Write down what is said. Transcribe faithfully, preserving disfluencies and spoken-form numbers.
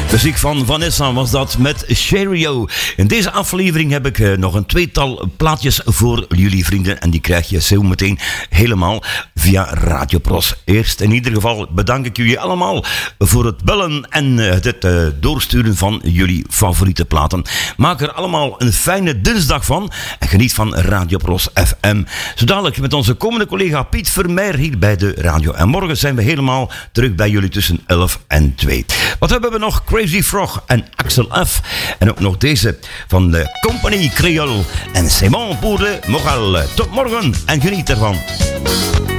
Muziek van Vanessa was dat met Cheerio. In deze aflevering heb ik uh, nog een tweetal plaatjes voor jullie vrienden. En die krijg je zo meteen helemaal via Radio Pros. Eerst in ieder geval bedank ik jullie allemaal voor het bellen en uh, het uh, doorsturen van jullie favoriete platen. Maak er allemaal een fijne dinsdag van. En geniet van Radio Pros F M. Zo dadelijk met onze komende collega Piet Vermeer hier bij de radio. En morgen zijn we helemaal terug bij jullie tussen elf en twee. Wat hebben we nog? Crazy Frog en Axel F. En ook nog deze van de Compagnie Creole en Simon pour le Moral. Tot morgen en geniet ervan.